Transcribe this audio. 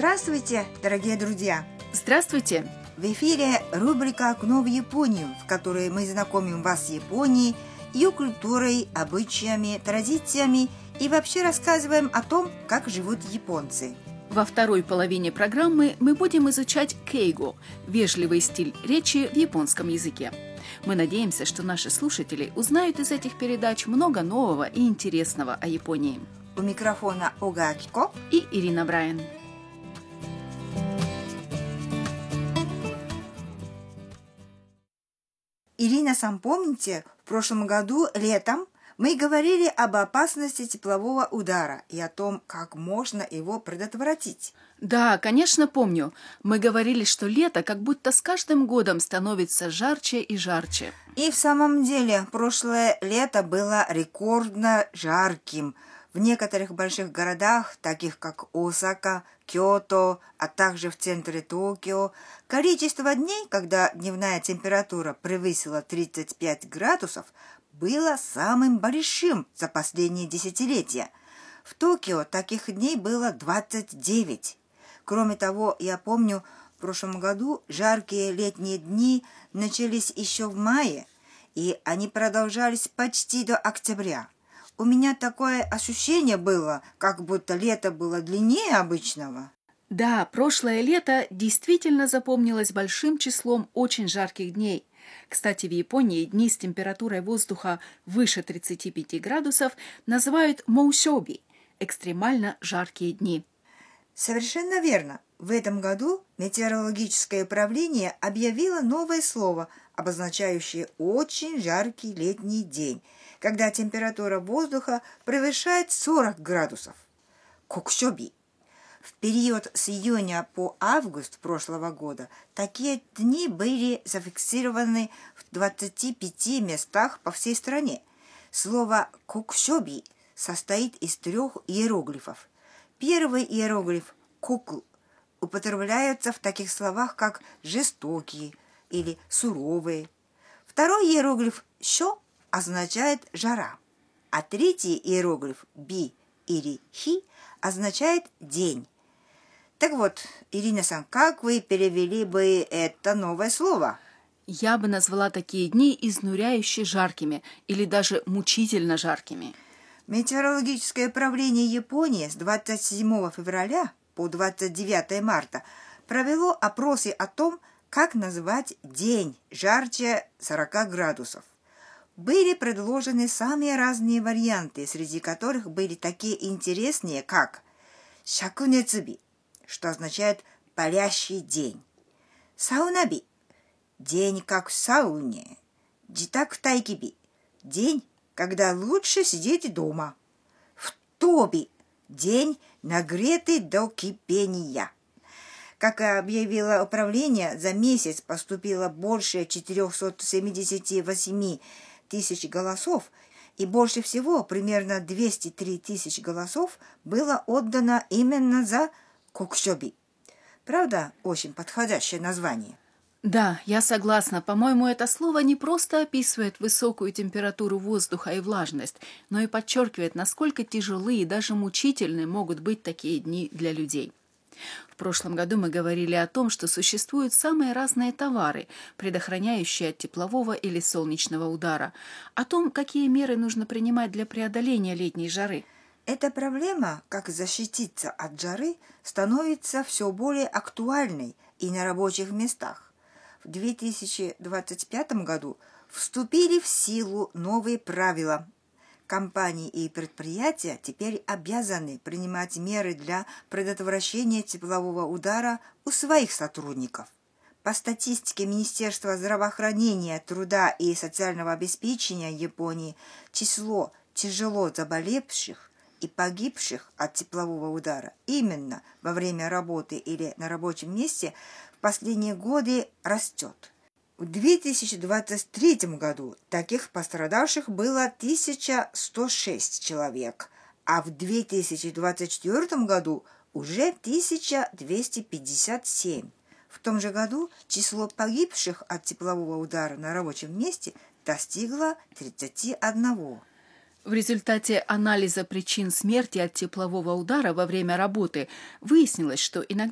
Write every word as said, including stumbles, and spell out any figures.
Здравствуйте, дорогие друзья! Здравствуйте! В эфире рубрика «Окно в Японию», в которой мы знакомим вас с Японией, ее культурой, обычаями, традициями и вообще рассказываем о том, как живут японцы. Во второй половине программы мы будем изучать кейго – вежливый стиль речи в японском языке. Мы надеемся, что наши слушатели узнают из этих передач много нового и интересного о Японии. У микрофона Ога Акико и Ирина Брайан. Ирина-сан, помните, в прошлом году летом мы говорили об опасности теплового удара и о том, как можно его предотвратить. Да, конечно, помню. Мы говорили, что лето как будто с каждым годом становится жарче и жарче. И в самом деле, прошлое лето было рекордно жарким. В некоторых больших городах, таких как Осака, Киото, а также в центре Токио, количество дней, когда дневная температура превысила тридцать пять градусов, было самым большим за последние десятилетия. В Токио таких дней было двадцать девять. Кроме того, я помню, в прошлом году жаркие летние дни начались еще в мае, и они продолжались почти до октября. У меня такое ощущение было, как будто лето было длиннее обычного. Да, прошлое лето действительно запомнилось большим числом очень жарких дней. Кстати, в Японии дни с температурой воздуха выше тридцати пяти градусов называют моусёби – экстремально жаркие дни. Совершенно верно. В этом году метеорологическое управление объявило новое слово, обозначающее очень жаркий летний день, когда температура воздуха превышает сорок градусов. Кокусёби. В период с июня по август прошлого года такие дни были зафиксированы в двадцати пяти местах по всей стране. Слово «кокусёби» состоит из трех иероглифов. Первый иероглиф «коку» употребляется в таких словах, как «жестокие» или «суровые». Второй иероглиф «щё» означает «жара», а третий иероглиф «би» или «хи» означает «день». Так вот, Ирина-сан, как вы перевели бы это новое слово? Я бы назвала такие дни изнуряюще жаркими или даже мучительно жаркими. Метеорологическое управление Японии с двадцать седьмого февраля по двадцать девятое марта провело опросы о том, как назвать день жарче сорока градусов. Были предложены самые разные варианты, среди которых были такие интересные, как «шакунецуби», что означает «палящий день», «саунаби» – «день как в сауне», «джитаку-тайкиби» – «день, когда лучше сидеть дома», «футоби» – «день, нагретый до кипения». Как объявило управление, за месяц поступило больше четыреста семьдесят восемь тысяч голосов, и больше всего, примерно двести три тысячи голосов, было отдано именно за кокусёби. Правда, очень подходящее название. Да, я согласна. По-моему, это слово не просто описывает высокую температуру воздуха и влажность, но и подчеркивает, насколько тяжелые и даже мучительные могут быть такие дни для людей. В прошлом году мы говорили о том, что существуют самые разные товары, предохраняющие от теплового или солнечного удара, о том, какие меры нужно принимать для преодоления летней жары. Эта проблема, как защититься от жары, становится все более актуальной и на рабочих местах. В две тысячи двадцать пятом году вступили в силу новые правила. Компании и предприятия теперь обязаны принимать меры для предотвращения теплового удара у своих сотрудников. По статистике Министерства здравоохранения, труда и социального обеспечения Японии, число тяжело заболевших и погибших от теплового удара именно во время работы или на рабочем месте в последние годы растет. В две тысячи двадцать третьем году таких пострадавших было тысяча сто шесть человек, а в две тысячи двадцать четвёртом году уже тысяча двести пятьдесят семь. В том же году число погибших от теплового удара на рабочем месте достигло тридцати одного. В результате анализа причин смерти от теплового удара во время работы выяснилось, что иногда